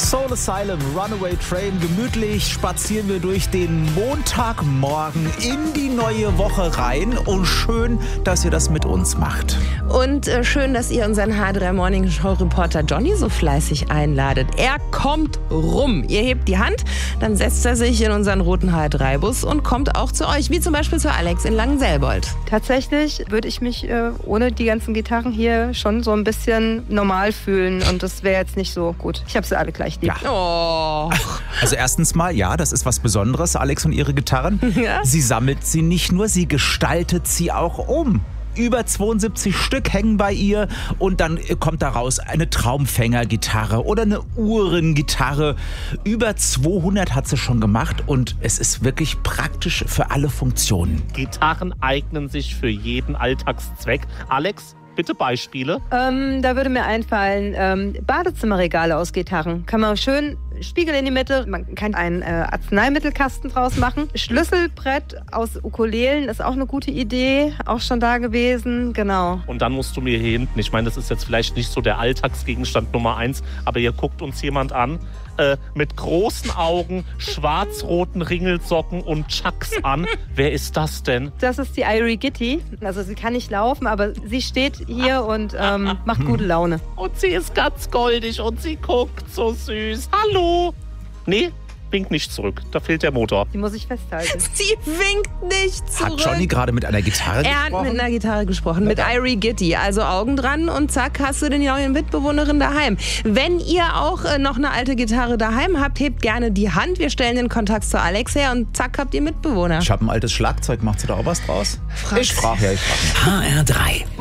Soul Asylum, Runaway Train. Gemütlich spazieren wir durch den Montagmorgen in die neue Woche rein. Und schön, dass ihr das mit uns macht. Und schön, dass ihr unseren H3 Morning Show Reporter Johnny so fleißig einladet. Er kommt rum. Ihr hebt die Hand, dann setzt er sich in unseren roten H3-Bus und kommt auch zu euch, wie zum Beispiel zu Alex in Langenselbold. Tatsächlich würde ich mich ohne die ganzen Gitarren hier schon so ein bisschen normal fühlen. Und das wäre jetzt nicht so gut. Ich habe sie alle gleich lieb. Ja. Oh. Also erstens mal, ja, das ist was Besonderes, Alex und ihre Gitarren. Ja? Sie sammelt sie nicht nur, sie gestaltet sie auch um. Über 72 Stück hängen bei ihr und dann kommt daraus eine Traumfänger-Gitarre oder eine Uhrengitarre. Über 200 hat sie schon gemacht und es ist wirklich praktisch für alle Funktionen. Gitarren eignen sich für jeden Alltagszweck. Alex, bitte Beispiele. Da würde mir einfallen, Badezimmerregale aus Gitarren. Kann man schön Spiegel in die Mitte, man kann einen Arzneimittelkasten draus machen. Schlüsselbrett aus Ukulelen ist auch eine gute Idee, auch schon da gewesen, genau. Und dann musst du mir hier hinten, ich meine, das ist jetzt vielleicht nicht so der Alltagsgegenstand Nummer 1, aber hier guckt uns jemand an, mit großen Augen, schwarz-roten Ringelsocken und Chucks an. Wer ist das denn? Das ist die Irie Gitti. Also sie kann nicht laufen, aber sie steht hier und macht gute Laune. Und sie ist ganz goldig und sie guckt so süß. Hallo? Nee, winkt nicht zurück. Da fehlt der Motor. Die muss ich festhalten. Sie winkt nicht zurück. Hat Johnny gerade mit einer Gitarre Er gesprochen? hat mit einer Gitarre gesprochen, mit Irie Gitti. Also Augen dran und zack, hast du die neue Mitbewohnerin daheim. Wenn ihr auch noch eine alte Gitarre daheim habt, hebt gerne die Hand. Wir stellen den Kontakt zu Alex her und zack, habt ihr Mitbewohner. Ich habe ein altes Schlagzeug, macht sie da auch was draus? Frag's. Ich frage. HR3